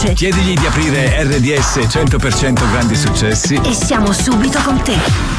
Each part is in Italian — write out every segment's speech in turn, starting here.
veloce. Chiedigli di aprire RDS 100% grandi successi e siamo subito con te.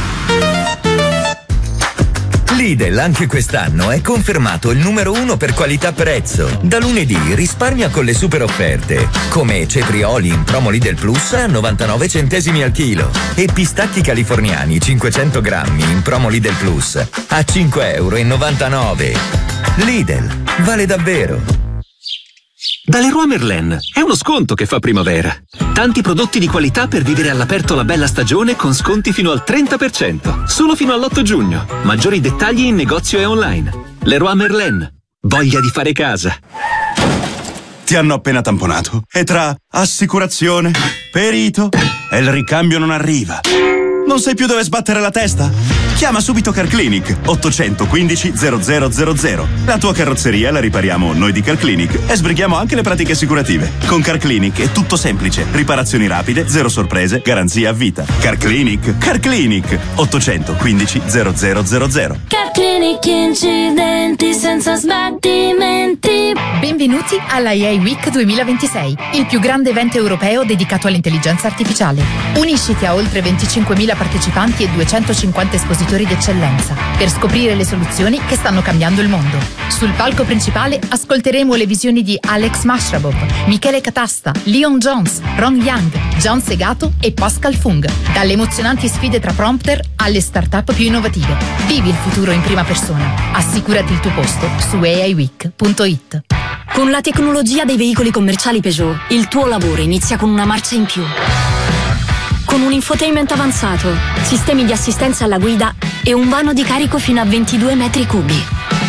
Lidl anche quest'anno è confermato il numero 1 per qualità-prezzo. Da lunedì risparmia con le super offerte, come cetrioli in promo Lidl Plus a 99 centesimi al chilo e pistacchi californiani 500 grammi in promo Lidl Plus a 5,99 €. Lidl, vale davvero. Da Leroy Merlin è uno sconto che fa primavera. Tanti prodotti di qualità per vivere all'aperto la bella stagione con sconti fino al 30%, solo fino all'8 giugno. Maggiori dettagli in negozio e online. Leroy Merlin, voglia di fare casa. Ti hanno appena tamponato e tra assicurazione, perito e il ricambio non arriva. Non sai più dove sbattere la testa? Chiama subito Carclinic 815 0000. La tua carrozzeria la ripariamo noi di Carclinic e sbrighiamo anche le pratiche assicurative. Con Carclinic è tutto semplice. Riparazioni rapide, zero sorprese, garanzia a vita. Carclinic 815 0000. Carclinic, incidenti senza sbattimenti. Benvenuti alla EA Week 2026, il più grande evento europeo dedicato all'intelligenza artificiale. Unisciti a oltre 25.000 partecipanti e 250 espositori d'eccellenza per scoprire le soluzioni che stanno cambiando il mondo. Sul palco principale ascolteremo le visioni di Alex Mashrabov, Michele Catasta, Leon Jones, Ron Young, John Segato e Pascal Fung. Dalle emozionanti sfide tra prompter alle start-up più innovative. Vivi il futuro in prima persona. Assicurati il tuo posto su aiweek.it. Con la tecnologia dei veicoli commerciali Peugeot, il tuo lavoro inizia con una marcia in più. Con un infotainment avanzato, sistemi di assistenza alla guida e un vano di carico fino a 22 metri cubi.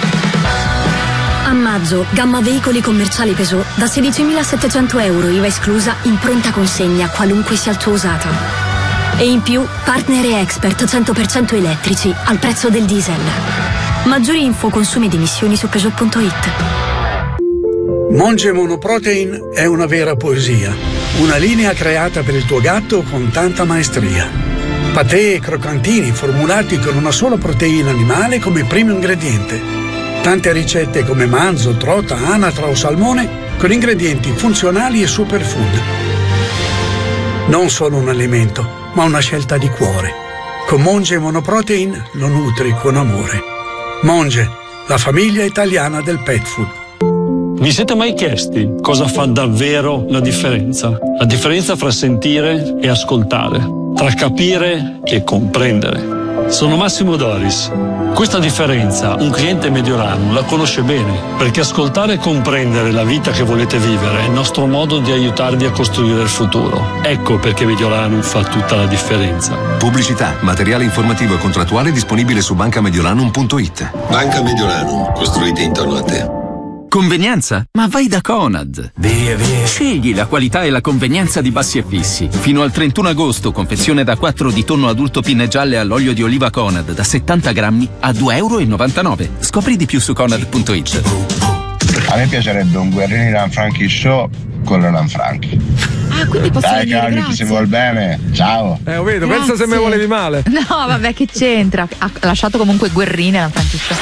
A maggio, gamma veicoli commerciali Peugeot da 16.700 € IVA esclusa in pronta consegna, qualunque sia il tuo usato. E in più, partner e expert 100% elettrici al prezzo del diesel. Maggiori info, consumi ed emissioni su Peugeot.it. Monge Monoprotein è una vera poesia, una linea creata per il tuo gatto con tanta maestria. Patè e croccantini formulati con una sola proteina animale come primo ingrediente. Tante ricette come manzo, trota, anatra o salmone con ingredienti funzionali e superfood. Non solo un alimento, ma una scelta di cuore. Con Monge Monoprotein lo nutri con amore. Monge, la famiglia italiana del pet food. Vi siete mai chiesti cosa fa davvero la differenza? La differenza fra sentire e ascoltare, tra capire e comprendere. Sono Massimo Doris. Questa differenza un cliente Mediolanum la conosce bene, perché ascoltare e comprendere la vita che volete vivere è il nostro modo di aiutarvi a costruire il futuro. Ecco perché Mediolanum fa tutta la differenza. Pubblicità, materiale informativo e contrattuale disponibile su bancamediolanum.it. Banca Mediolanum, costruite intorno a te. Convenienza? Ma vai da Conad. Via. Scegli la qualità e la convenienza di Bassi e Fissi. Fino al 31 agosto, confezione da 4 di tonno adulto pinne gialle all'olio di oliva Conad da 70 grammi a €2,99. Scopri di più su Conad.it. A me piacerebbe un Guerrini Lanfranchi Show con le Lanfranchi. Ah, quindi posso Dai venire, Carli, grazie. ti si vuol bene. Ciao. Ho vedo, pensa se me volevi male. No, vabbè, che c'entra? Ha lasciato comunque Guerrini alla Francisca.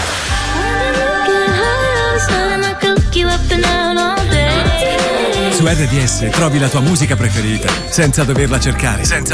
Su RDS trovi la tua musica preferita senza doverla cercare.